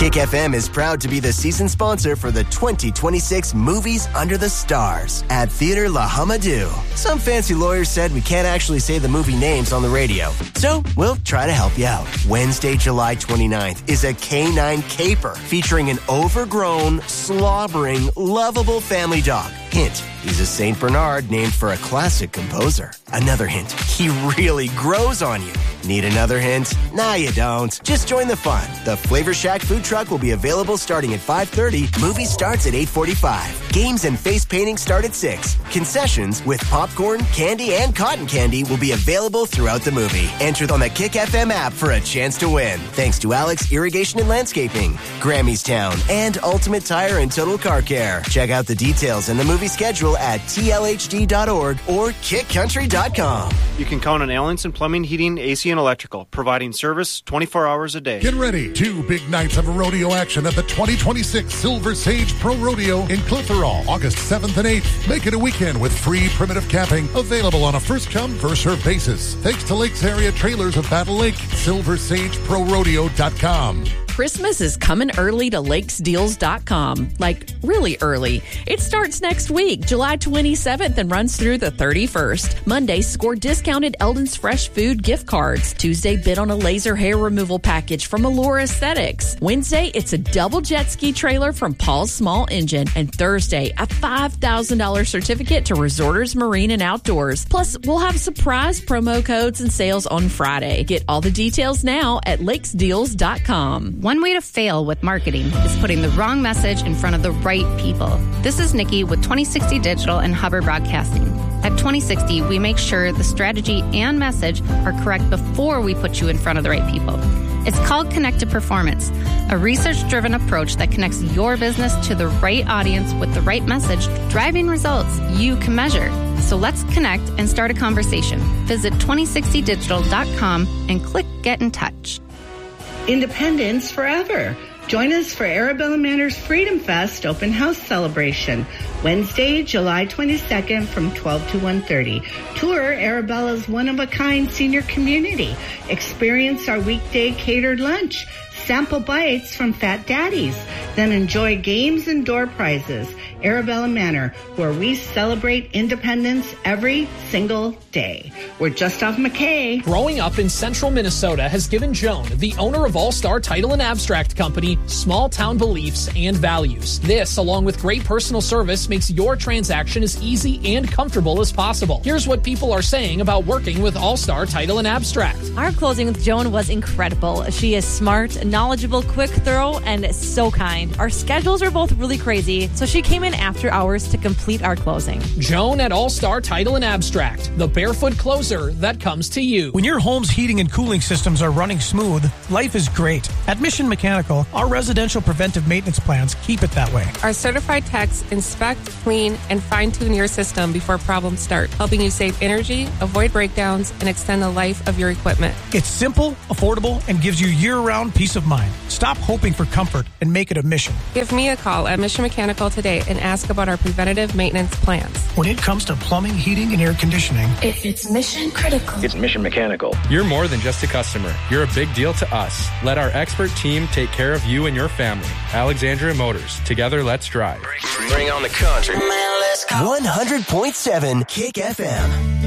Kick FM is proud to be the season sponsor for the 2026 Movies Under the Stars at Theater La Hamadou. Some fancy lawyers said we can't actually say the movie names on the radio, so we'll try to help you out. Wednesday, July 29th is a canine caper featuring an overgrown, slobbering, lovable family dog. Hint, he's a St. Bernard named for a classic composer. Another hint, he really grows on you. Need another hint? Nah, you don't. Just join the fun. The Flavor Shack food truck will be available starting at 5:30. Movie starts at 8:45. Games and face painting start at 6. Concessions with popcorn, candy, and cotton candy will be available throughout the movie. Enter on the Kick FM app for a chance to win. Thanks to Alex Irrigation and Landscaping, Grammy's Town, and Ultimate Tire and Total Car Care. Check out the details and the movie schedule at tlhd.org or kickcountry.com. You can count on Allenson Plumbing, Heating, AC, and Electrical, providing service 24 hours a day. Get ready. 2 big nights of rodeo action at the 2026 Silver Sage Pro Rodeo in Clitheroe, August 7th and 8th. Make it a weekend with free primitive camping, available on a first-come, first-served basis. Thanks to Lakes Area Trailers of Battle Lake, silversageprorodeo.com. Christmas is coming early to lakesdeals.com. Like, really early. It starts next week, July 27th, and runs through the 31st. Monday, score discounted Eldon's Fresh Food gift cards. Tuesday, bid on a laser hair removal package from Allure Aesthetics. Wednesday, it's a double jet ski trailer from Paul's Small Engine. And Thursday, a $5,000 certificate to Resorters Marine and Outdoors. Plus, we'll have surprise promo codes and sales on Friday. Get all the details now at lakesdeals.com. One way to fail with marketing is putting the wrong message in front of the right people. This is Nikki with 2060 Digital and Hubbard Broadcasting. At 2060, we make sure the strategy and message are correct before we put you in front of the right people. It's called Connected Performance, a research-driven approach that connects your business to the right audience with the right message, driving results you can measure. So let's connect and start a conversation. Visit 2060digital.com and click Get in Touch. Independence forever. Join us for Arabella Manor's Freedom Fest open house celebration, Wednesday, July 22nd from 12 to 1:30. Tour Arabella's one-of-a-kind senior community. Experience our weekday catered lunch. Sample bites from Fat Daddies. Then enjoy games and door prizes. Arabella Manor, where we celebrate independence every single day. We're just off McKay. Growing up in central Minnesota has given Joan, the owner of All Star Title and Abstract Company, small town beliefs and values. This, along with great personal service, makes your transaction as easy and comfortable as possible. Here's what people are saying about working with All Star Title and Abstract. Our closing with Joan was incredible. She is smart, knowledgeable, quick, thorough, and so kind. Our schedules are both really crazy, so she came in after hours to complete our closing. Joan at All Star Title and Abstract, the barefoot closer that comes to you. When your home's heating and cooling systems are running smooth, life is great. At Mission Mechanical, our residential preventive maintenance plans keep it that way. Our certified techs inspect, clean, and fine-tune your system before problems start, helping you save energy, avoid breakdowns, and extend the life of your equipment. It's simple, affordable, and gives you year-round peace of mind. Stop hoping for comfort and make it a mission. Give me a call at Mission Mechanical today and ask about our preventative maintenance plans. When it comes to plumbing, heating, and air conditioning, if it's mission critical, it's Mission Mechanical. You're more than just a customer. You're a big deal to us. Let our expert team take care of you and your family. Alexandria Motors. Together, let's drive. Bring on the country. 100.7 Kick FM.